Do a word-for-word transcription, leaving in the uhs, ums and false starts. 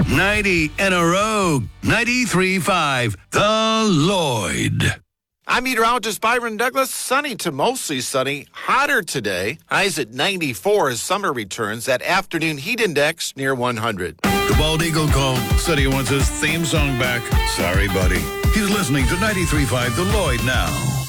ninety in a row. ninety-three point five, The Lloyd. I'm meteorologist Byron Douglas. Sunny to mostly sunny. Hotter today. Highs at ninety-four as summer returns. That afternoon heat index near one hundred. The Bald Eagle called, said he wants his theme song back. Sorry, buddy. He's listening to ninety-three point five, The Lloyd now.